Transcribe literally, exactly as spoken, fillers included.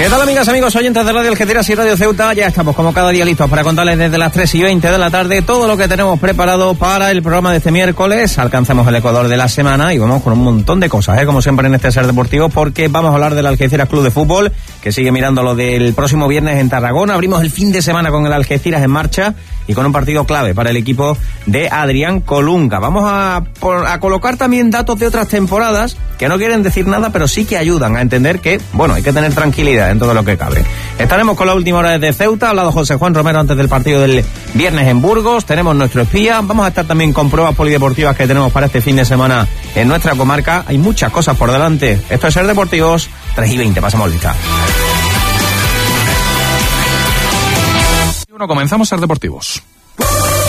¿Qué tal, amigas, amigos, oyentes de Radio Algeciras y Radio Ceuta? Ya estamos como cada día listos para contarles desde las tres y veinte de la tarde todo lo que tenemos preparado para el programa de este miércoles. Alcanzamos el Ecuador de la semana y vamos con un montón de cosas, ¿eh? como siempre en este Ser Deportivo, porque vamos a hablar del Algeciras Club de Fútbol, que sigue mirando lo del próximo viernes en Tarragona. Abrimos el fin de semana con el Algeciras en marcha y con un partido clave para el equipo de Adrián Colunga. Vamos a, a colocar también datos de otras temporadas que no quieren decir nada, pero sí que ayudan a entender que, bueno, hay que tener tranquilidad en todo lo que cabe. Estaremos con la última hora desde Ceuta. Ha hablado José Juan Romero antes del partido del viernes en Burgos. Tenemos nuestro espía. Vamos a estar también con pruebas polideportivas que tenemos para este fin de semana en nuestra comarca. Hay muchas cosas por delante. Esto es Ser Deportivos, tres y veinte. Pasamos lista. Comenzamos Ser Deportivos.